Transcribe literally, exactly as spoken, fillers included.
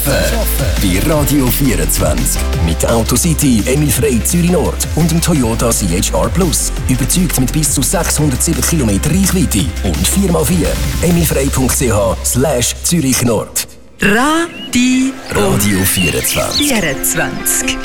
Bei Radio vierundzwanzig. Mit Autocity, Emil Frey Zürich Nord und dem Toyota C H R Plus. Überzeugt mit bis zu sechshundertsieben Kilometer Reichweite und vier mal vier. emilfrey punkt c h slash Zürich Nord. Radio, Radio vierundzwanzig. vierundzwanzig.